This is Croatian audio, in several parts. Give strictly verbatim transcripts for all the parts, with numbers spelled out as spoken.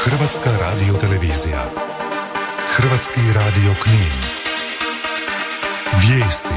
Hrvatska radiotelevizija. Hrvatski radio Knin. Vijesti.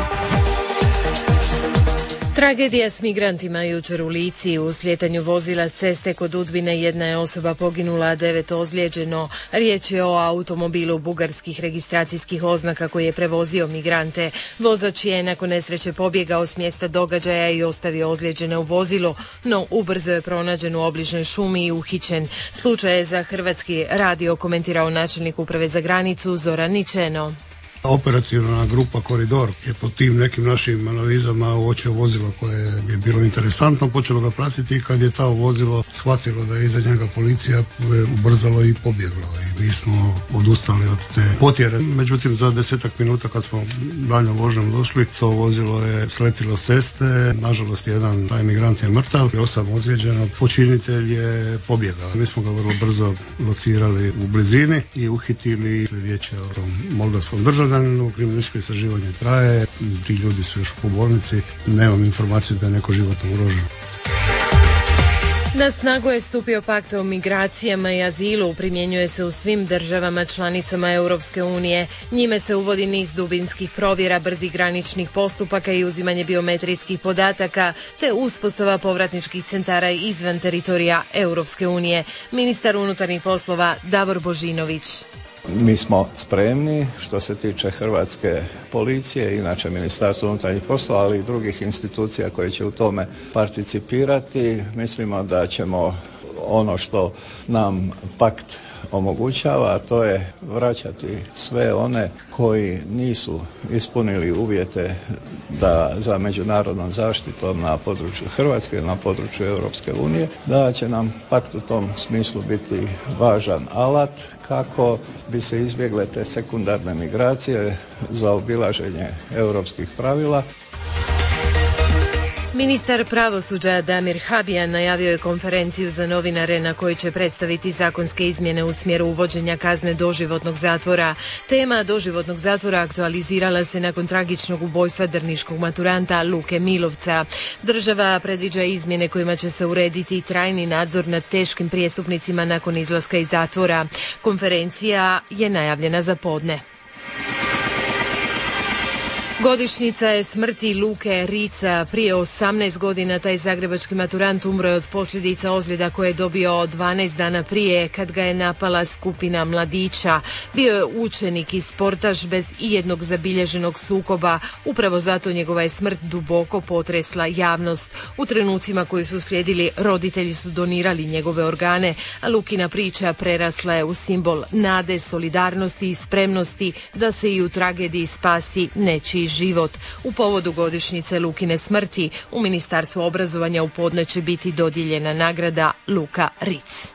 Tragedija s migrantima jučer u Lici. U slijetanju vozila s ceste kod Udbine jedna je osoba poginula, a devet ozlijeđeno. Riječ je o automobilu bugarskih registracijskih oznaka koji je prevozio migrante. Vozač je nakon nesreće pobjegao s mjesta događaja i ostavio ozlijeđene u vozilu, no ubrzo je pronađen u obližnjoj šumi i uhićen. Slučaj je za Hrvatski radio komentirao načelnik uprave za granicu Zoran Ničeno. Operativna grupa Koridor je po tim nekim našim analizama uočio vozilo koje je bilo interesantno, počelo ga pratiti i kad je ta vozilo shvatilo da je iza njega policija, ubrzalo i pobjeglo. I mi smo odustali od te potjere. Međutim, za desetak minuta kad smo daljnjom vožnjom došli, to vozilo je sletilo s ceste. Nažalost, jedan taj migrant je mrtav i osam ozlijeđeno. Počinitelj je pobjegao. Mi smo ga vrlo brzo locirali u blizini i uhitili. Riječ je o tom moldavskom državljanu. Kriminalističko istraživanje traje, ti ljudi su još u bolnici, nemam informaciju da je neko životno ugrožen. Na snagu je stupio pakt o migracijama i azilu, primjenjuje se u svim državama članicama Europske unije. Njime se uvodi niz dubinskih provjera, brzih graničnih postupaka i uzimanje biometrijskih podataka, te uspostava povratničkih centara izvan teritorija Europske unije. Ministar unutarnjih poslova Davor Božinović. Mi smo spremni što se tiče hrvatske policije, inače Ministarstvo unutarnjih poslova, ali i drugih institucija koje će u tome participirati. Mislimo da ćemo ono što nam pakt omogućava, a to je vraćati sve one koji nisu ispunili uvjete da za međunarodnom zaštitom na području Hrvatske ili na području Europske unije, da će nam pakt u tom smislu biti važan alat kako bi se izbjegle te sekundarne migracije za obilaženje europskih pravila. Ministar pravosuđa Damir Habijan najavio je konferenciju za novinare na kojoj će predstaviti zakonske izmjene u smjeru uvođenja kazne doživotnog zatvora. Tema doživotnog zatvora aktualizirala se nakon tragičnog ubojstva drniškog maturanta Luke Milovca. Država predviđa izmjene kojima će se urediti trajni nadzor nad teškim prijestupnicima nakon izlaska iz zatvora. Konferencija je najavljena za podne. Godišnjica je smrti Luke Rica. Prije osamnaest godina taj zagrebački maturant umro je od posljedica ozljeda koje je dobio dvanaest dana prije kad ga je napala skupina mladića. Bio je učenik i sportaš bez ijednog zabilježenog sukoba. Upravo zato njegova je smrt duboko potresla javnost. U trenucima koji su slijedili, roditelji su donirali njegove organe, a Lukina priča prerasla je u simbol nade, solidarnosti i spremnosti da se i u tragediji spasi nečiji život. U povodu godišnjice Lukine smrti u Ministarstvu obrazovanja u podne će biti dodijeljena nagrada Luka Ric.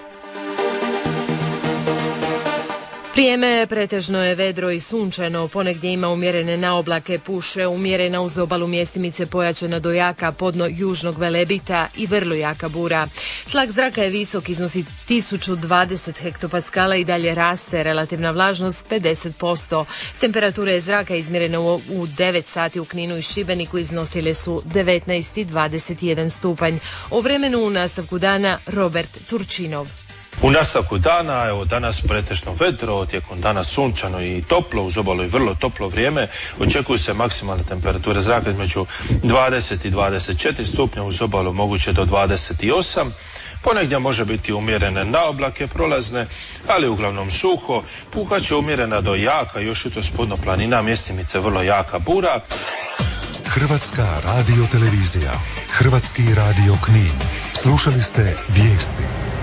Vrijeme pretežno je vedro i sunčano, ponegdje ima umjerene naoblake, puše umjerena uz obalu mjestimice pojačana do jaka, podno južnog Velebita i vrlo jaka bura. Tlak zraka je visok, iznosi tisuću dvadeset hektopaskala i dalje raste, relativna vlažnost pedeset posto. Temperature zraka izmjerene u, u devet sati u Kninu i Šibeniku iznosile su devetnaest i dvadeset jedan stupanj. O vremenu u nastavku dana Robert Turčinov. U nastavku dana, evo danas pretežno vedro, tijekom dana sunčano i toplo, uz obalu i vrlo toplo vrijeme. Očekuju se maksimalne temperature zraka između dvadeset i dvadeset četiri stupnja, uz obalu moguće do dvadeset osam. Ponegdje može biti umjerene naoblake prolazne, ali uglavnom suho. Puhat će umjerena do jaka, još i to spodno planina, mjestimice vrlo jaka bura. Hrvatska radiotelevizija. Hrvatski radio Knin. Slušali ste vijesti.